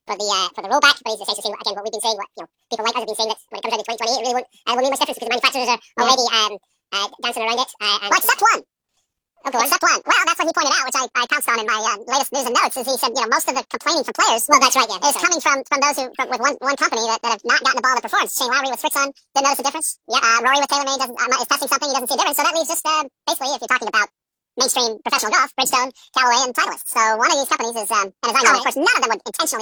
for the rollback, but he's essentially saying again what we've been saying, what people like us have been saying, that when it comes down to 2028, it really won't mean much difference because the manufacturers are already dancing around it. Well, except one. Okay, except one. Well, that's what he pointed out, which I pounced on in my latest news and notes. Is he said, most of the complaining from players, well, that's right, yeah, is coming from those who with one company that have not gotten the ball of performance. Shane Lowry with Srixon didn't notice a difference. Yeah, Rory with TaylorMade is testing something, he doesn't see a difference. So that leaves just basically, if you're talking about mainstream professional golf, Bridgestone, Callaway, and Titleist. So one of these companies is, and as I know, of course, none of them would intentionally